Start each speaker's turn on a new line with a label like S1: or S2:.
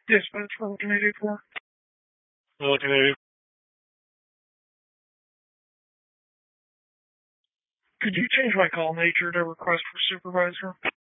S1: Dispatch from Canadian 4. Hello, Canadian. Could you change my call nature to request for supervisor?